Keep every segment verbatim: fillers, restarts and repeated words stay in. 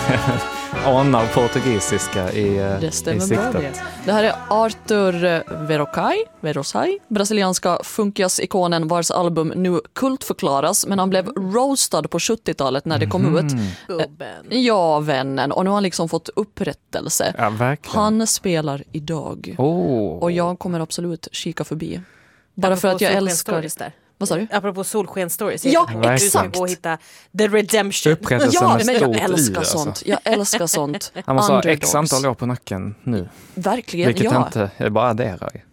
anar portugisiska i, det i stämmer siktet. bra det. Det här är Arthur Verocai, Verocai, brasilianska funkias-ikonen vars album nu kultförklaras, men han blev roastad på sjuttiotalet när det kom Mm. ut. Gubben. Ja, vännen. Och nu har han liksom fått upprättelse. Ja, verkligen. Han spelar idag. Oh. Och jag kommer absolut kika förbi. Bara för Apropå att jag älskar... solskenstories där. Vad sa du? Apropå solskenstories. Ja, Du exakt. ska gå och hitta the redemption. Upprättelsen Ja, med men jag stort älskar i, alltså. sånt. Jag älskar sånt. Han måste ha Underdogs. x antal år på nacken nu. Verkligen, Vilket ja. inte är bara adderar ju.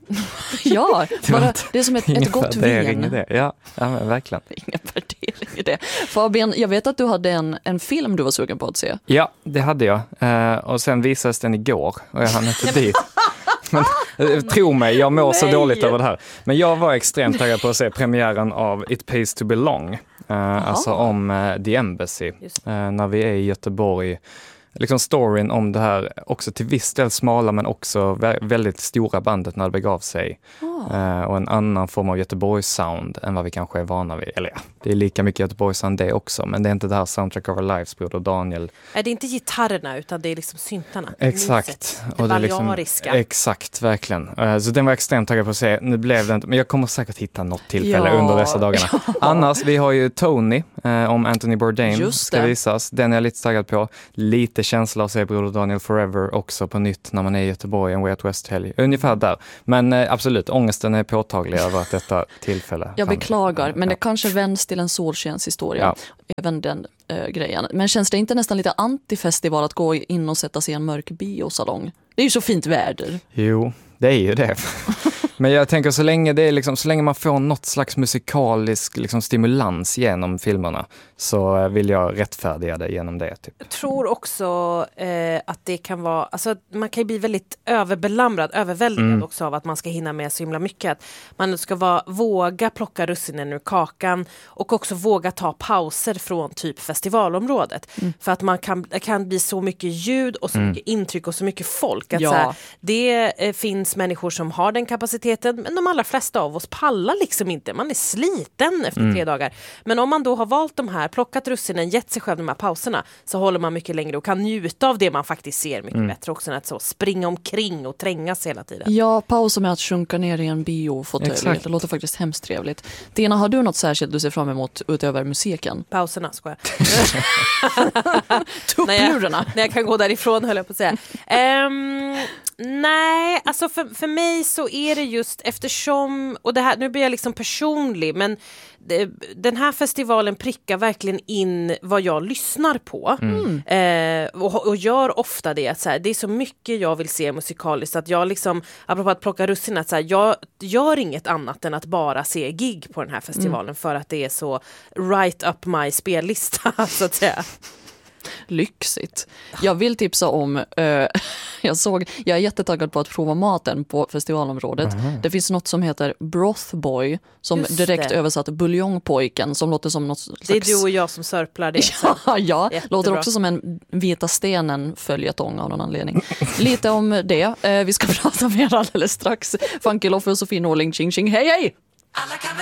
Ja, Det var bara, inte- det är som ett, Ingen ett gott värdering i vin. det. Ja, ja men verkligen. Ingen värdering i det. Fabian, jag vet att du hade en, en film du var sugen på att se. Ja, det hade jag. Eh, och sen visades den igår och jag hann inte dit. Men, eh, tro mig, jag mår så Nej. dåligt över det här. Men jag var extremt taggad på att se premiären av It Pays to Belong. Eh, alltså om eh, The Embassy. Just. Eh, när vi är i Göteborg. Liksom storyn om det här också till viss del smala men också vä- väldigt stora bandet när det begav sig. Eh, och en annan form av Göteborgs-sound än vad vi kanske är vana vid. Eller ja, det är lika mycket Göteborgs-sound det också, men det är inte det här Soundtrack of Our Lives, broder Daniel. Är det inte gitarrerna utan det är liksom syntarna. Exakt. Myset. Och Det det är liksom, baleariska. exakt, verkligen. Uh, så den var jag extremt taggad på att se. Nu blev det inte, men jag kommer säkert hitta något tillfälle Ja. under dessa dagarna. Annars, vi har ju Tony uh, om Anthony Bourdain Just ska det. visas. Den är jag lite taggad på. Lite känsla att se broder Daniel Forever också på nytt när man är i Göteborg en Way Out West-helg. Ungefär där. Men uh, absolut, ångesten är påtaglig över att detta tillfälle. Jag kan- beklagar, men det ja. kanske vänds till en solskenshistoria. Ja. Även den äh, grejen. Men känns det inte nästan lite antifestival att gå in och sätta sig i en mörk biosalong? Det är ju så fint väder. Jo, det är ju det. Men jag tänker så länge det är liksom, så länge man får något slags musikalisk liksom, stimulans genom filmerna så vill jag rättfärdiga det genom det. Typ. Jag tror också eh, att det kan vara, alltså man kan ju bli väldigt överbelamrad, överväldigad Mm. också av att man ska hinna med så himla mycket. Att man ska vara, våga plocka russinen ur kakan och också våga ta pauser från typ festivalområdet. För att man kan, det kan bli så mycket ljud och så Mm. mycket intryck och så mycket folk. Att Ja. så här, det eh, finns människor som har den kapaciteten, men de allra flesta av oss pallar liksom inte. Man är sliten efter Mm. tre dagar. Men om man då har valt de här, plockat russinen, gett sig själv de här pauserna, så håller man mycket längre och kan njuta av det man faktiskt ser mycket Mm. bättre också än att så springa omkring och trängas hela tiden. Ja, pausa med att sjunka ner i en biofåtölj. Exakt. Det låter faktiskt hemskt trevligt. Tina, har du något särskilt du ser fram emot utöver musiken? Pauserna, skojar. Tupplurarna. När jag kan gå därifrån, höll jag på att säga. Ehm, nej, alltså för, för mig så är det just eftersom, och det här, nu blir jag liksom personlig, men det, den här festivalen prickar verkligen in vad jag lyssnar på. Mm. Eh, och, och gör ofta det, att så här, det är så mycket jag vill se musikaliskt att jag liksom, apropå att plocka russin, att så här, jag gör inget annat än att bara se gig på den här festivalen Mm. för att det är så right up my spellista, så att säga. Lyxigt. Jag vill tipsa om, eh, jag såg, jag är jättetaggad på att prova maten på festivalområdet. Det finns något som heter Brothboy, som Just direkt det. översatt buljongpojken, som låter som något slags... Det är du och jag som sörplar det. så. Ja, ja. Jättebra. Låter också som en Vita stenen följetong av någon anledning. Lite om det. Eh, vi ska prata mer alldeles strax. Funky Loffe och Sofie Norling, tjing tjing, hej hej!